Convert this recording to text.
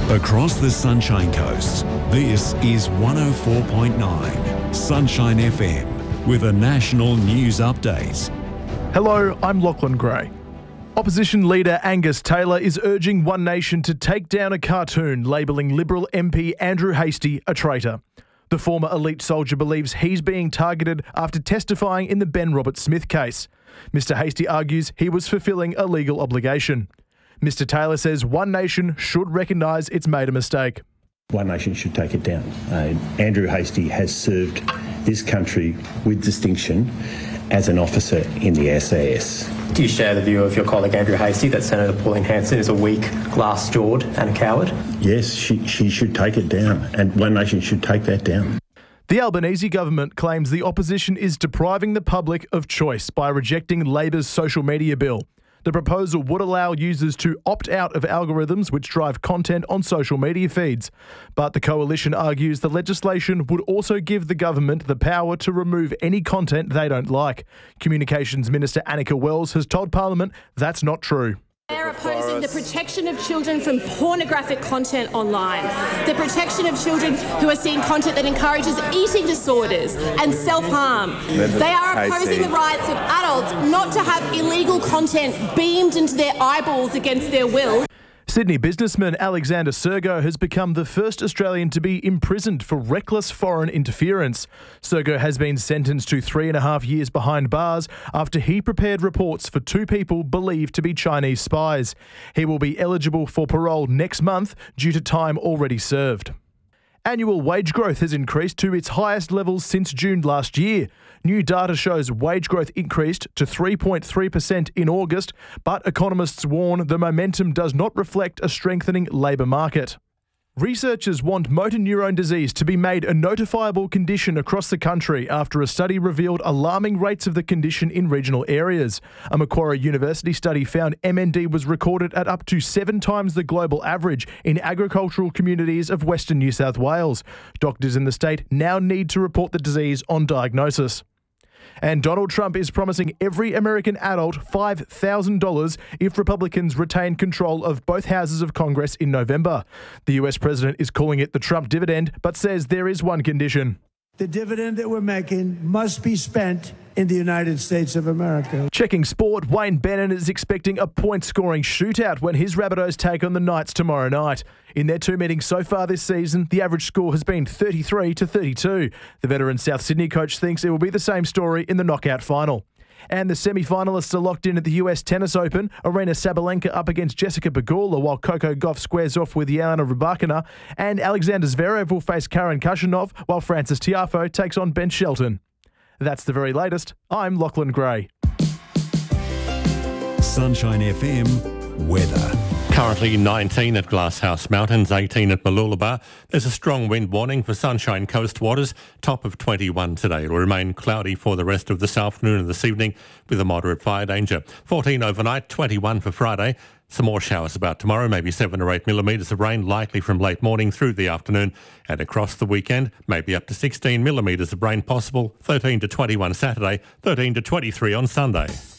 Across the Sunshine Coast, this is 104.9 Sunshine FM with a national news update. Hello, I'm Lachlan Gray. Opposition leader Angus Taylor is urging One Nation to take down a cartoon labelling Liberal MP Andrew Hastie a traitor. The former elite soldier believes he's being targeted after testifying in the Ben Roberts-Smith case. Mr Hastie argues he was fulfilling a legal obligation. Mr Taylor says One Nation should recognise it's made a mistake. One Nation should take it down. Andrew Hastie has served this country with distinction as an officer in the SAS. Do you share the view of your colleague Andrew Hastie that Senator Pauline Hanson is a weak, glass-jawed and a coward? Yes, she should take it down, and One Nation should take that down. The Albanese government claims the opposition is depriving the public of choice by rejecting Labor's social media bill. The proposal would allow users to opt out of algorithms which drive content on social media feeds. But the coalition argues the legislation would also give the government the power to remove any content they don't like. Communications Minister Annika Wells has told Parliament that's not true. They're opposing the protection of children from pornographic content online, the protection of children who are seeing content that encourages eating disorders and self-harm. They are opposing the rights of adults not to have illegal content beamed into their eyeballs against their will. Sydney businessman Alexander Sergo has become the first Australian to be imprisoned for reckless foreign interference. Sergo has been sentenced to 3.5 years behind bars after he prepared reports for 2 people believed to be Chinese spies. He will be eligible for parole next month due to time already served. Annual wage growth has increased to its highest levels since June last year. New data shows wage growth increased to 3.3% in August, but economists warn the momentum does not reflect a strengthening labour market. Researchers want motor neurone disease to be made a notifiable condition across the country after a study revealed alarming rates of the condition in regional areas. A Macquarie University study found MND was recorded at up to 7 times the global average in agricultural communities of Western New South Wales. Doctors in the state now need to report the disease on diagnosis. And Donald Trump is promising every American adult $5,000 if Republicans retain control of both houses of Congress in November. The US president is calling it the Trump dividend, but says there is one condition. The dividend that we're making must be spent in the United States of America. Checking sport, Wayne Bennett is expecting a point-scoring shootout when his Rabbitohs take on the Knights tomorrow night. In their 2 meetings so far this season, the average score has been 33-32. The veteran South Sydney coach thinks it will be the same story in the knockout final. And the semi-finalists are locked in at the US Tennis Open. Aryna Sabalenka up against Jessica Pegula, while Coco Gauff squares off with Jelena Rybakina. And Alexander Zverev will face Karen Khachanov, while Frances Tiafoe takes on Ben Shelton. That's the very latest. I'm Lachlan Gray. Sunshine FM weather. Currently 19 at Glasshouse Mountains, 18 at Mooloolaba. There's a strong wind warning for Sunshine Coast waters, top of 21 today. It will remain cloudy for the rest of this afternoon and this evening with a moderate fire danger. 14 overnight, 21 for Friday. Some more showers about tomorrow, maybe 7 or 8 millimetres of rain likely from late morning through the afternoon. And across the weekend, maybe up to 16 millimetres of rain possible. 13 to 21 Saturday, 13 to 23 on Sunday.